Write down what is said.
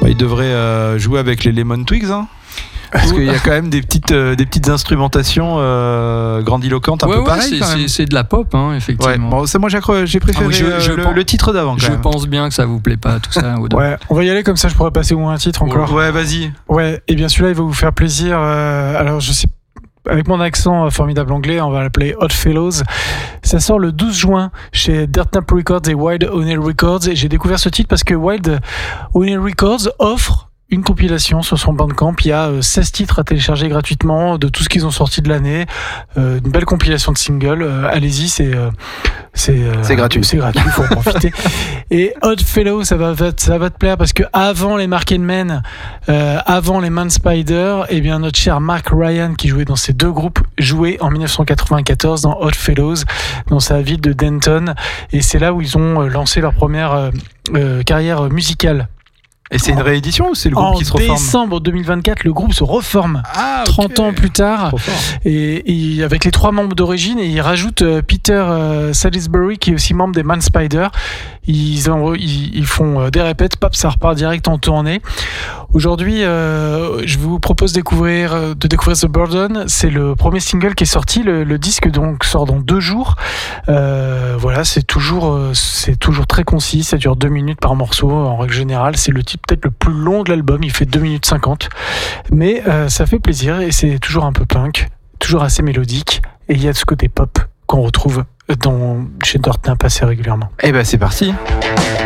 Bah, il devrait jouer avec les Lemon Twigs, hein. Parce qu'il y a quand même des petites instrumentations grandiloquentes un peu pareilles. C'est de la pop, hein, effectivement. Bon, moi j'ai préféré le titre d'avant. Quand même. Pense bien que ça vous plaît pas tout ça. Ouais, on va y aller comme ça. Je pourrais passer au moins un titre encore. Ouais, vas-y. Ouais, et bien celui-là il va vous faire plaisir. Alors je sais. Avec mon accent formidable anglais, on va l'appeler Odd Fellows. Ça sort le 12 juin chez Dirt Nap Records et Wild O'Neill Records. Et j'ai découvert ce titre parce que Wild O'Neill Records offre une compilation sur son Bandcamp. Il y a 16 titres à télécharger gratuitement de tout ce qu'ils ont sorti de l'année. Une belle compilation de singles. Allez-y, c'est gratuit. C'est gratuit, il faut en profiter. Et Odd Fellow, ça va te plaire parce que avant les Mark & Men, avant les Man Spider, eh bien notre cher Mark Ryan qui jouait dans ces deux groupes jouait en 1994 dans Odd Fellows dans sa ville de Denton. Et c'est là où ils ont lancé leur première carrière musicale. Et c'est une réédition ou c'est le groupe qui se reforme ? En décembre 2024, le groupe se reforme. 30 ans plus tard. Et avec les 3 membres d'origine, et ils rajoutent Peter Salisbury, qui est aussi membre des Man Spider. Ils font des répètes, pop, ça repart direct en tournée. Aujourd'hui, je vous propose de découvrir The Burden. C'est le premier single qui est sorti. Le disque donc sort dans 2 jours. Voilà, c'est toujours très concis. Ça dure 2 minutes par morceau en règle générale. C'est le type peut-être le plus long de l'album. Il fait 2 minutes 50. Mais ça fait plaisir et c'est toujours un peu punk, toujours assez mélodique. Et il y a ce côté pop qu'on retrouve chez Dirt Nap assez régulièrement. Eh ben c'est parti.